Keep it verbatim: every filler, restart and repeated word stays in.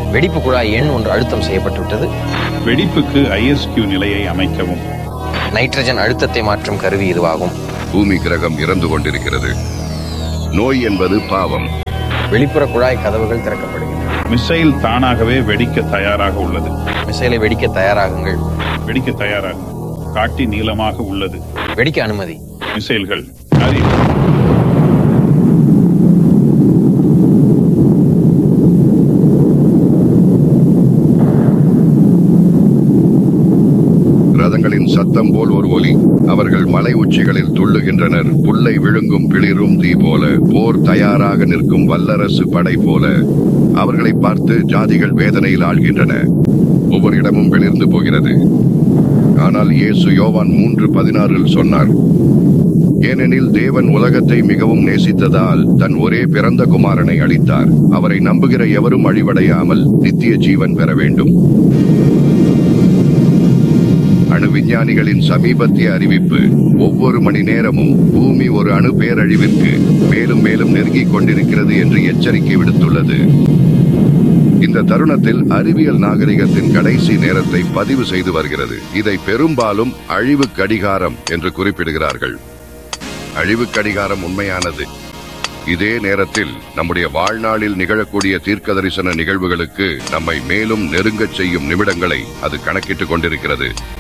வெடிப்பு குழாய் எண் ஒன்று அழுத்தம் செய்யப்பட்டுவிட்டது. வெடிப்புக்கு ஐ எஸ் கியூ நிலையை அமைக்கவும். நைட்ரஜன் அழுத்தத்தை மாற்றும் கருவி இதுவாகும். பூமி கிரகம் இறந்து கொண்டிருக்கிறது. நோய் என்பது பாவம். வெளிப்புற குழாய் கதவுகள் திறக்கப்படுகின்றன. மிசைல் தானாகவே வெடிக்க தயாராக உள்ளது. மிசைலை வெடிக்க தயாராகுங்கள். வெடிக்க தயாராக காட்டி நீளமாக உள்ளது. வெடிக்க அனுமதி. மிசைல்கள் அறிவு. ரதங்களின் சத்தம் போல் ஒரு ஒலி. அவர்கள் மலை உச்சிகளில் துள்ளுகின்றனர். புல்லை விழுங்கும் பிளிரும் தீ போல, போர் தயாராக நிற்கும் வல்லரசு படை போல. அவர்களை பார்த்து ஜாதிகள் வேதனையில் ஆழ்கின்றன. ஒவ்வொரு இடமும் வெளிர்ந்து போகிறது. ஆனால் இயேசு யோவான் மூன்று பதினாறில் சொன்னார், ஏனெனில் தேவன் உலகத்தை மிகவும் நேசித்ததால் தன் ஒரே பிறந்த குமாரனை அளித்தார். அவரை நம்புகிற எவரும் அழிவடையாமல் நித்திய ஜீவன் பெற வேண்டும். அணு விஞ்ஞானிகளின் சமீபத்திய அறிவிப்பு, ஒவ்வொரு மணி நேரமும் பூமி ஒரு அணு பேரழிவிற்கு மேலும் மேலும் நெருங்கிக் கொண்டிருக்கிறது என்று எச்சரிக்கை விடுத்துள்ளது. இந்த தருணத்தில் அறிவியல் நாகரிகத்தின் கடைசி நேரத்தை பதிவு செய்து வருகிறது. இதை பெரும்பாலும் அழிவு கடிகாரம் என்று குறிப்பிடுகிறார்கள். அழிவு கடிகாரம் உண்மையானது. இதே நேரத்தில் நம்முடைய வாழ்நாளில் நிகழக்கூடிய தீர்க்க தரிசன நிகழ்வுகளுக்கு நம்மை மேலும் நெருங்கச் செய்யும் நிமிடங்களை அது கணக்கிட்டுக் கொண்டிருக்கிறது.